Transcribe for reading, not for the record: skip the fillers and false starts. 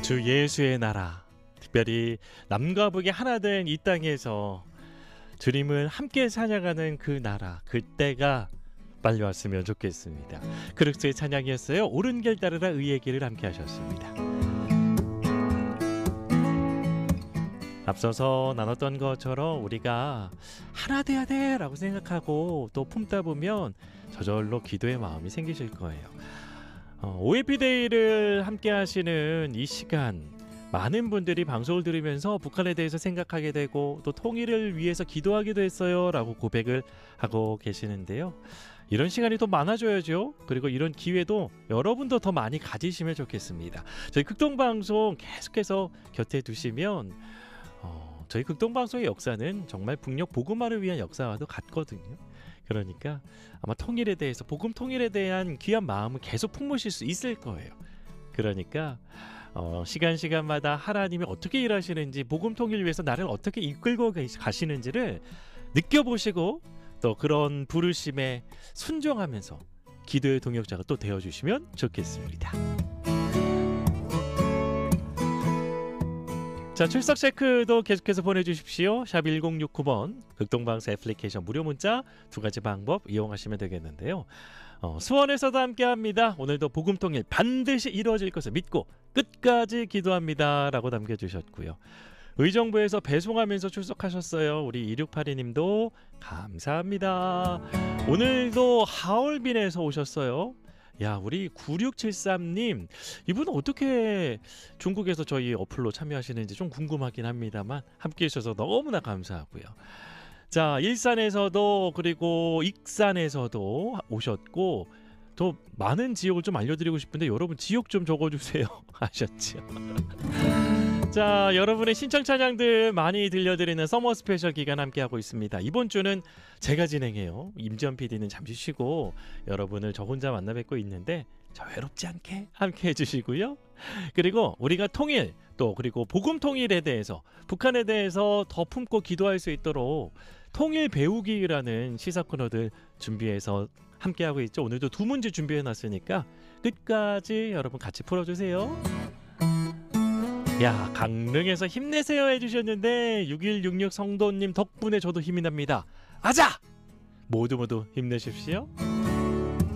주 예수의 나라, 특별히 남과 북이 하나 된 이 땅에서 주님을 함께 찬양하는 그 나라, 그때가 빨리 왔으면 좋겠습니다. 그리스도의 찬양이었어요. 옳은 길 따르라 의의 길을 함께 하셨습니다. 앞서서 나눴던 것처럼 우리가 하나 돼야 돼 라고 생각하고 또 품다 보면 저절로 기도의 마음이 생기실 거예요. OAP데이를 함께 하시는 이 시간, 많은 분들이 방송을 들으면서 북한에 대해서 생각하게 되고 또 통일을 위해서 기도하기도 했어요 라고 고백을 하고 계시는데요. 이런 시간이 더 많아져야죠. 그리고 이런 기회도 여러분도 더 많이 가지시면 좋겠습니다. 저희 극동방송 계속해서 곁에 두시면 저희 극동방송의 역사는 정말 북녘 복음화를 위한 역사와도 같거든요. 그러니까 아마 통일에 대해서, 복음 통일에 대한 귀한 마음을 계속 품으실 수 있을 거예요. 그러니까 시간마다 하나님이 어떻게 일하시는지, 복음 통일을 위해서 나를 어떻게 이끌고 가시는지를 느껴보시고 또 그런 부르심에 순종하면서 기도의 동역자가 또 되어주시면 좋겠습니다. 자, 출석 체크도 계속해서 보내주십시오. 샵 1069번 극동방송 애플리케이션 무료 문자 두 가지 방법 이용하시면 되겠는데요. 수원에서도 함께합니다. 오늘도 복음통일 반드시 이루어질 것을 믿고 끝까지 기도합니다 라고 남겨주셨고요. 의정부에서 배송하면서 출석하셨어요. 우리 2682님도 감사합니다. 오늘도 하얼빈에서 오셨어요. 야, 우리 9673님, 이분은 어떻게 중국에서 저희 어플로 참여하시는지 좀 궁금하긴 합니다만 함께 해주셔서 너무나 감사하고요. 자, 일산에서도 그리고 익산에서도 오셨고 더 많은 지역을 좀 알려드리고 싶은데 여러분 지역 좀 적어주세요 하셨죠. 자, 여러분의 신청 찬양들 많이 들려드리는 서머 스페셜 기간 함께하고 있습니다. 이번 주는 제가 진행해요. 임지연 PD는 잠시 쉬고 여러분을 저 혼자 만나 뵙고 있는데 저 외롭지 않게 함께 해주시고요. 그리고 우리가 통일, 또 그리고 복음 통일에 대해서, 북한에 대해서 더 품고 기도할 수 있도록 통일 배우기라는 시사 코너들 준비해서 함께하고 있죠. 오늘도 두 문제 준비해놨으니까 끝까지 여러분 같이 풀어주세요. 야, 강릉에서 힘내세요 해주셨는데 6166 성도님 덕분에 저도 힘이 납니다. 아자! 모두 힘내십시오.